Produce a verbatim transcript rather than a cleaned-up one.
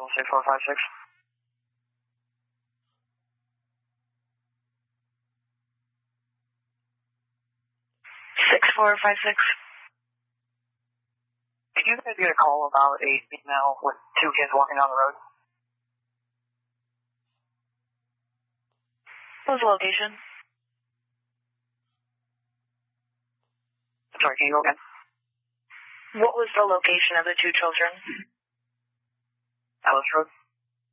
six four five six. six four five six. Did you guys get a call about a female with two kids walking down the road? What was the location? Sorry, can you go again? What was the location of the two children? Alice Road.